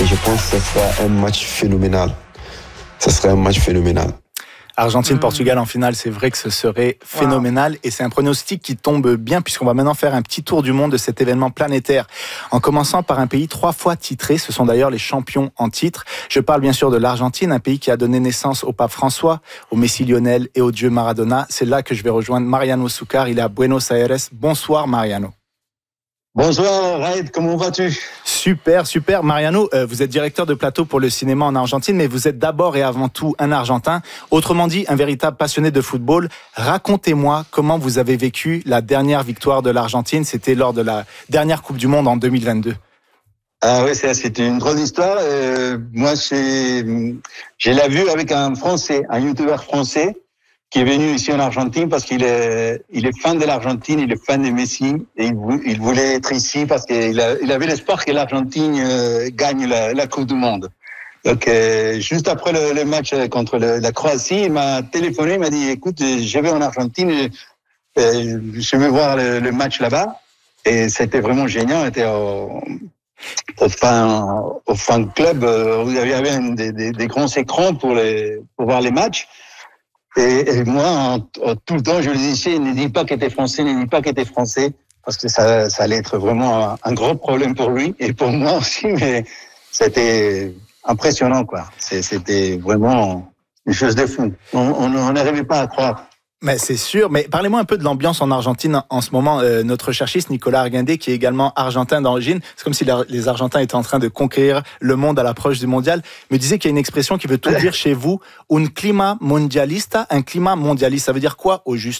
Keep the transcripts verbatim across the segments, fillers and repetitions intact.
je pense que ce sera un match phénoménal. Ce serait un match phénoménal. Argentine-Portugal en finale, c'est vrai que ce serait phénoménal et c'est un pronostic qui tombe bien puisqu'on va maintenant faire un petit tour du monde de cet événement planétaire en commençant par un pays trois fois titré, ce sont d'ailleurs les champions en titre. Je parle bien sûr de l'Argentine, un pays qui a donné naissance au pape François, au Messi Lionel et au dieu Maradona. C'est là que je vais rejoindre Mariano Succar, il est à Buenos Aires. Bonsoir Mariano. Bonsoir Raed, comment vas-tu ? Super, super. Mariano, euh, vous êtes directeur de plateau pour le cinéma en Argentine, mais vous êtes d'abord et avant tout un Argentin. Autrement dit, un véritable passionné de football. Racontez-moi comment vous avez vécu la dernière victoire de l'Argentine. C'était lors de la dernière Coupe du Monde en deux mille vingt-deux. Ah oui, c'était une drôle d'histoire. Euh, moi, j'ai, j'ai la vue avec un Français, un youtubeur français, qui est venu ici en Argentine parce qu'il est, il est fan de l'Argentine, il est fan de Messi et il, il voulait être ici parce qu'il a, il avait l'espoir que l'Argentine euh, gagne la, la Coupe du Monde. Donc, euh, juste après le, le match contre le, la Croatie, il m'a téléphoné, il m'a dit, écoute, je vais en Argentine, et, et je vais voir le, le match là-bas. Et c'était vraiment génial, on était au, au fan, au fan club, où il y avait des, des, des grands écrans pour les, pour voir les matchs. Et, et moi, en, en, tout le temps, je lui disais, ne dis pas qu'il était français, ne dis pas qu'il était français, parce que ça, ça allait être vraiment un, un gros problème pour lui et pour moi aussi, mais c'était impressionnant, quoi. C'est, c'était vraiment une chose de fou. On n'arrivait pas à croire. Mais c'est sûr, mais parlez-moi un peu de l'ambiance en Argentine en ce moment. Euh, notre recherchiste Nicolas Arguindé, qui est également argentin d'origine, c'est comme si les Argentins étaient en train de conquérir le monde à l'approche du mondial, me disait qu'il y a une expression qui veut tout dire chez vous, un clima mundialista, un climat mondialiste. Ça veut dire quoi au juste ?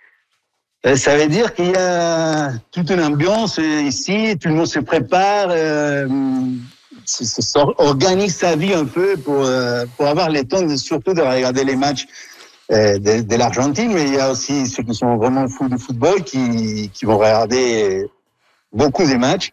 Ça veut dire qu'il y a toute une ambiance ici, tout le monde se prépare, euh, organise sa vie un peu pour, pour avoir le temps de, surtout de regarder les matchs De, de l'Argentine, mais il y a aussi ceux qui sont vraiment fous du football qui, qui vont regarder beaucoup des matchs.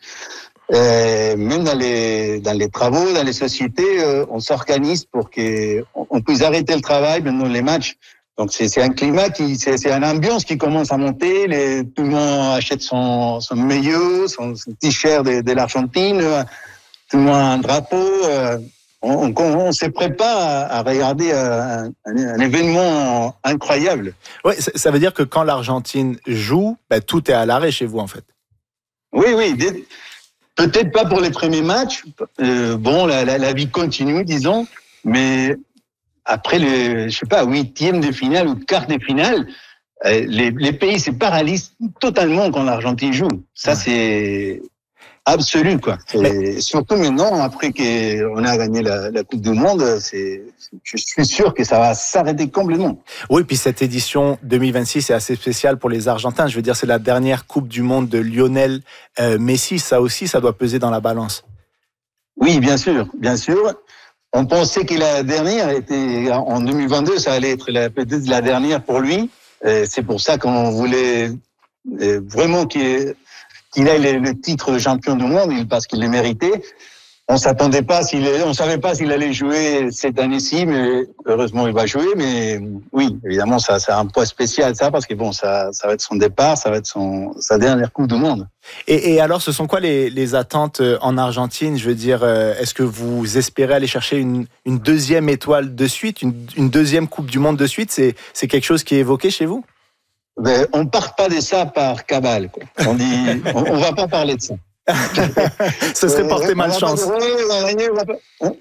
Euh, même dans les, dans les travaux, dans les sociétés, euh, on s'organise pour qu'on on puisse arrêter le travail pendant les matchs. Donc c'est, c'est un climat qui, c'est, c'est une ambiance qui commence à monter. Les, tout le monde achète son, son maillot, son, son t-shirt de, de l'Argentine. Tout le monde a un drapeau. Euh, On, on, on se prépare à, à regarder un, un, un événement incroyable. Oui, ça veut dire que quand l'Argentine joue, ben, tout est à l'arrêt chez vous, en fait. Oui, oui. Peut-être pas pour les premiers matchs. Euh, bon, la, la, la vie continue, disons. Mais après, le, je sais pas, huitième de finale ou quart de finale, euh, les, les pays se paralysent totalement quand l'Argentine joue. Ça, ouais. c'est... absolu, quoi. Mais... surtout maintenant, après qu'on a gagné la, la Coupe du Monde, c'est, je suis sûr que ça va s'arrêter complètement. Oui, puis cette édition deux mille vingt-six est assez spéciale pour les Argentins. Je veux dire, c'est la dernière Coupe du Monde de Lionel euh, Messi. Ça aussi, ça doit peser dans la balance. Oui, bien sûr, bien sûr. On pensait que la dernière était en deux mille vingt-deux, ça allait être la, peut-être la dernière pour lui. Et c'est pour ça qu'on voulait vraiment qu'il y ait qu'il ait le, le titre de champion du monde parce qu'il le méritait. On s'attendait pas s'il, on savait pas s'il allait jouer cette année-ci, mais heureusement il va jouer. Mais oui, évidemment ça, ça a un poids spécial ça parce que bon, ça, ça va être son départ, ça va être son sa dernière Coupe du Monde. Et, et alors, ce sont quoi les, les attentes en Argentine ? Je veux dire, est-ce que vous espérez aller chercher une, une deuxième étoile de suite, une, une deuxième Coupe du Monde de suite ? C'est, c'est quelque chose qui est évoqué chez vous ? Ben, on part pas de ça par cabale, quoi. On dit, on, on va pas parler de ça. Ce serait porter malchance. On, on, on,